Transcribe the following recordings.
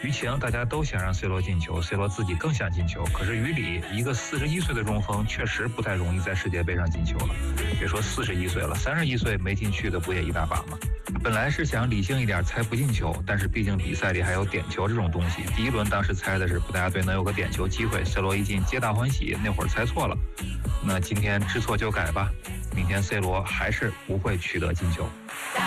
于情大家都想让 C 罗进球 ，C 罗自己更想进球。可是于理，一个41岁的中锋，确实不太容易在世界杯上进球了。别说41岁了，31岁没进去的不也一大把吗？本来是想理性一点猜不进球，但是毕竟比赛里还有点球这种东西。第一轮当时猜的是葡萄牙队能有个点球机会 ，C 罗一进皆大欢喜，那会儿猜错了。那今天知错就改吧，明天 C 罗还是不会取得进球。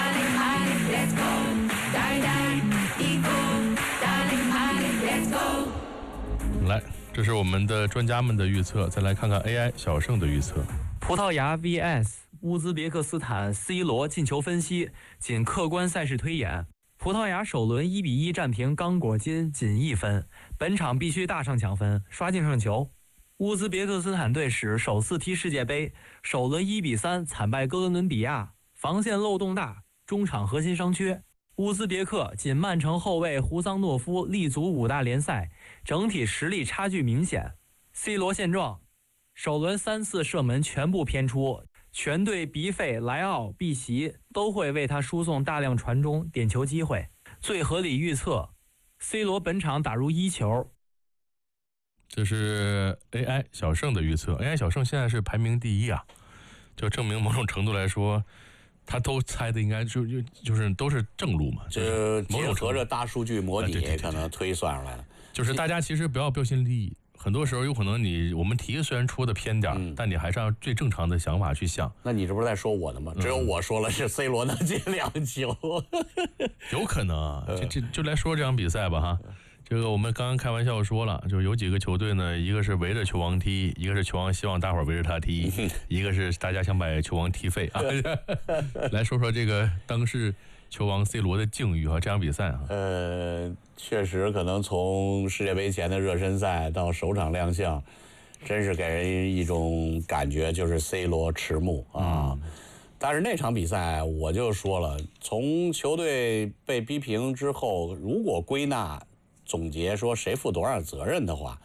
来，这是我们的专家们的预测，再来看看 AI 小胜的预测。 葡萄牙 vs 乌兹别克斯坦 C 罗进球分析，仅客观赛事推演。葡萄牙首轮1-1战平刚果金，仅1分，本场必须大上抢分，刷净胜球。乌兹别克斯坦队史首次踢世界杯，首轮1-3惨败哥伦比亚，防线漏洞大，中场核心伤缺。乌兹别克仅曼城后卫胡桑诺夫立足5大联赛，整体实力差距明显。C 罗现状，首轮3次射门全部偏出，全队鼻费、莱奥、碧席都会为他输送大量传中、点球机会。最合理预测 ，C 罗本场打入1球。 这是 AI 小胜的预测。AI 小胜现在是排名第1啊，就证明某种程度来说，他都猜的应该就是都是正路嘛， 这结合着大数据模拟可能推算出来了。 就是大家其实不要标新立异，很多时候有可能我们题虽然出的偏点，但你还是按最正常的想法去想。 那你这不是在说我的吗？只有我说了是 C 罗能进2球， 有可能啊。就来说这场比赛吧哈。这个我们刚刚开玩笑说了，就有几个球队呢，一个是围着球王踢，一个是球王希望大伙儿围着他踢，一个是大家想把球王踢废啊。来说说这个当时球王 C 罗的境遇和这场比赛啊。 确实可能从世界杯前的热身赛到首场亮相，真是给人一种感觉，就是 C 罗迟暮啊。但是那场比赛我就说了，从球队被逼平之后，如果归纳总结说谁负多少责任的话，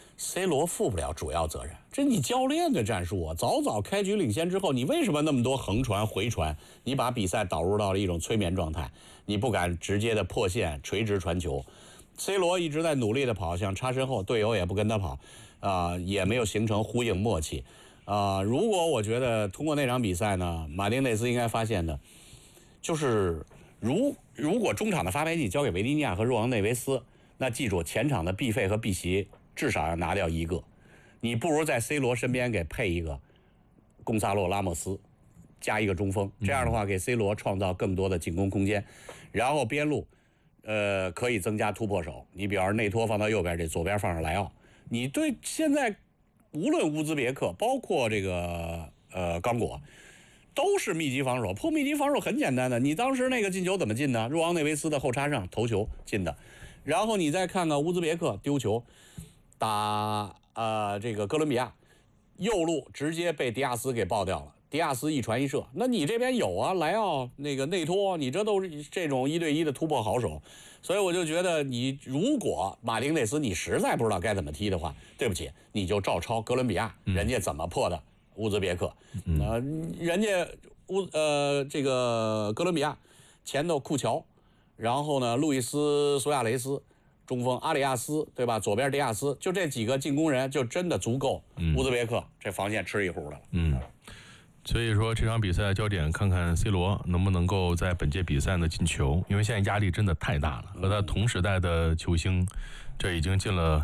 C 罗负不了主要责任。这你教练的战术啊，早开局领先之后，你为什么那么多横传回传？你把比赛导入到了一种催眠状态，你不敢直接的破线垂直传球。C 罗一直在努力的跑，想插身后，队友也不跟他跑，也没有形成呼应默契。如果我觉得通过那场比赛呢，马丁内斯应该发现的，就是如果中场的发牌技交给维蒂尼亚和若昂内维斯，那记住前场的毕费和碧席至少要拿掉1个，你不如在 C 罗身边给配一个贡萨洛拉莫斯，加一个中锋，这样的话给 C 罗创造更多的进攻空间，然后边路可以增加突破手，你比方说内托放到右边，这左边放上莱奥。你对现在无论乌兹别克包括这个刚果都是密集防守，破密集防守很简单的，你当时那个进球怎么进的？若昂内维斯的后插上头球进的。然后你再看看乌兹别克丢球打这个哥伦比亚，右路直接被迪亚斯给爆掉了，迪亚斯一传一射，那你这边有啊，莱奥那个内托，你这都是这种1对1的突破好手。所以我就觉得你如果马丁内斯你实在不知道该怎么踢的话，对不起，你就照抄哥伦比亚人家怎么破的乌兹别克。人家这个哥伦比亚前头库乔，然后呢路易斯苏亚雷斯，中锋阿里亚斯，对吧？左边迪亚斯，就这几个进攻人就真的足够乌兹别克这防线吃一壶的了。 所以说这场比赛焦点看看 C 罗能不能够在本届比赛呢进球，因为现在压力真的太大了，和他同时代的球星，这已经进了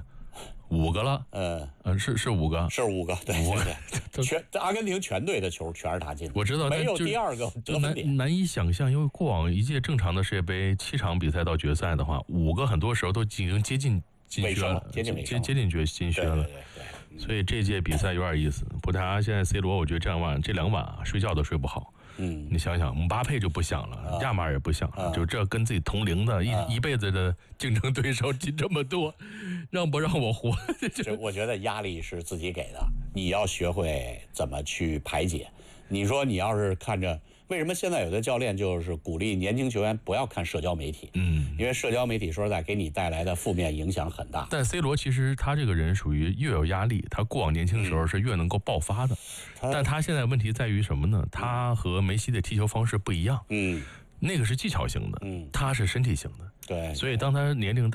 5个了。是5个， 是5个，对，全阿根廷全队的球全是他进的， 我知道， 没有第2个得分点， 难以想象，因为过往一届正常的世界杯7场比赛到决赛的话，5个很多时候都已经接近金靴了，接近金靴了。所以这届比赛有点意思。葡萄牙现在 C 罗，我觉得这2晚睡觉都睡不好。你想想，姆巴佩就不想了，亚马尔也不想了，就这跟自己同龄的一辈子的竞争对手进这么多，让不让我活？ 我觉得压力是自己给的，你要学会怎么去排解。你说你要是看着，为什么现在有的教练就是鼓励年轻球员不要看社交媒体？因为社交媒体说实在给你带来的负面影响很大。 但 C 罗其实他这个人属于越有压力，他过往年轻的时候是越能够爆发的。但他现在问题在于什么呢？他和梅西的踢球方式不一样。那个是技巧型的，他是身体型的。 对， 所以当他年龄大。